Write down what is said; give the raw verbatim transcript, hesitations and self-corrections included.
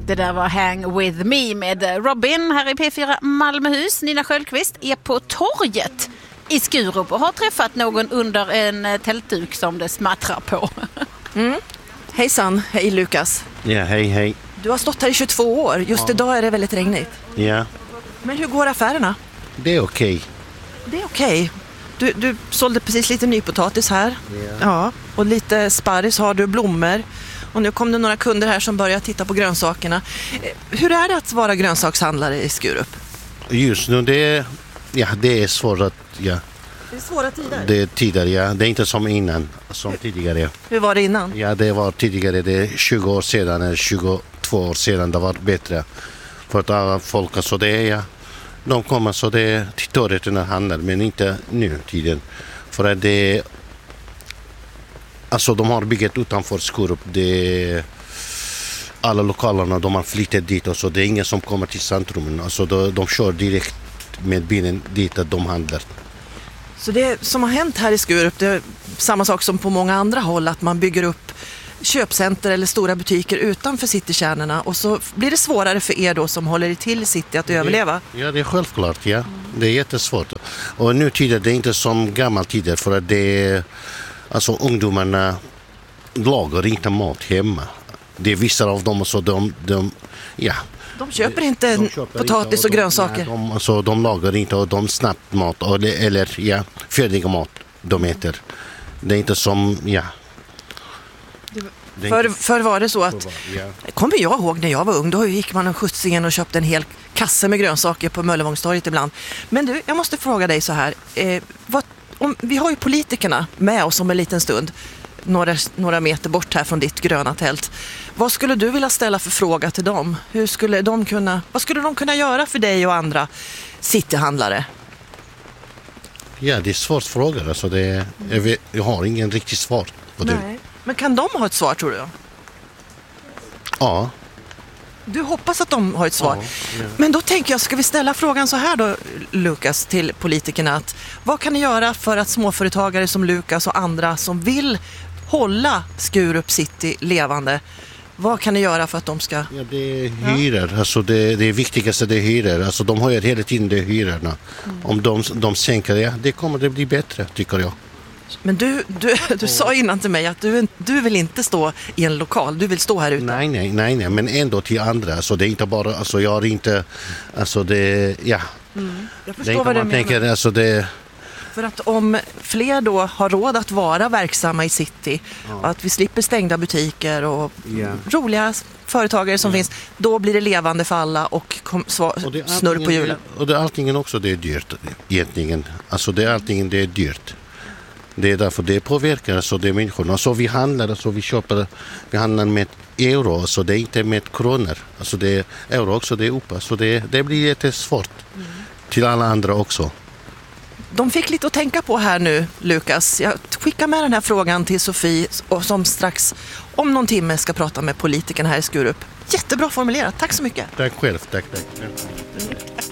Det där var Hang With Me med Robin här i P fyra Malmöhus. Nina Sköldqvist är på torget i Skurup och har träffat någon under en tältduk som det smattrar på. Mm. Hejsan, hej Lukas. Ja, hej hej. Du har stått här i tjugotvå år, just ja. Idag är det väldigt regnigt. Ja. Men hur går affärerna? Det är okej. Okay. Det är okej. Okay. Du, du sålde precis lite nypotatis här. Ja. Ja. Och lite sparris har du, blommor. Och nu kom det några kunder här som börjar titta på grönsakerna. Hur är det att vara grönsakshandlare i Skurup? Just nu det är, ja, det är svårt att... Ja. Det är svåra tider? Det är tider, ja. Det är inte som innan, som hur, tidigare. Hur var det innan? Ja, det var tidigare. Det är tjugo år sedan eller tjugotvå år sedan. Det var bättre. För att alla folk, alltså det är... Ja, de kommer så det är till torget när handlar, men inte nu tiden. För att det alltså de har byggt utanför Skurup. Det alla lokalerna de har flyttat dit och så det är ingen som kommer till centrumen. Alltså de, de kör direkt med bilen dit att de handlar. Så det som har hänt här i Skurup, det är samma sak som på många andra håll, att man bygger upp köpcenter eller stora butiker utanför citykärnorna och så blir det svårare för er då som håller till i city att det, överleva? Ja, det är självklart, ja. Det är jättesvårt. Och nu tider det är inte som gamla tider för att det är, alltså ungdomarna lagar inte mat hemma. Det är vissa av dem så de, de ja. De köper inte de köper potatis inte och, och de, grönsaker? Ja, de, alltså, de lagar inte och de snabbt mat eller, eller ja, färdiga mat de äter. Det är inte som, ja. För, för var det så att, yeah. kommer jag ihåg när jag var ung, då gick man och skjutsingen och köpte en hel kasse med grönsaker på Möllevångstorget ibland. Men du, jag måste fråga dig så här, eh, vad, om, vi har ju politikerna med oss om en liten stund, några, några meter bort här från ditt gröna tält. Vad skulle du vilja ställa för fråga till dem? Hur skulle de kunna, vad skulle de kunna göra för dig och andra cityhandlare? Ja, det är svårt fråga, alltså det är, jag, vet, jag har ingen riktigt svar på det. Nej. Men kan de ha ett svar, tror du? Ja. Du hoppas att de har ett svar. Ja, ja. Men då tänker jag, ska vi ställa frågan så här då, Lukas, till politikerna. Att, vad kan ni göra för att småföretagare som Lukas och andra som vill hålla Skurup City levande, vad kan ni göra för att de ska... Ja, det är hyror. Ja. Alltså det, det viktigaste det är hyror. Alltså de höjer hela tiden det hyrorna. Mm. Om de, de sänker det, det kommer det bli bättre, tycker jag. Men du, du, du sa innan till mig att du, du vill inte stå i en lokal, du vill stå här ute. Nej, nej, nej, nej. Men ändå till andra. Alltså det är inte bara, alltså jag har inte, alltså det, ja. Mm. Jag förstår vad du menar. Tänker, alltså det... För att om fler då har råd att vara verksamma i city, ja. Att vi slipper stängda butiker och yeah. roliga företagare som yeah. finns, då blir det levande för alla och, kom, sva, och snurr på hjulen. Och det är allting också det är dyrt egentligen. Alltså det är allting det är dyrt. Det är därför det påverkar alltså det människorna. Så vi handlar, alltså vi köper, vi handlar med euro, så det är inte med kronor. Alltså det är euro också, det är uppe. Så det, det blir jättesvårt mm. till alla andra också. De fick lite att tänka på här nu, Lukas. Jag skickar med den här frågan till Sofie och som strax om någon timme ska prata med politikerna här i Skurup. Jättebra formulerat, tack så mycket. Tack själv, tack, tack.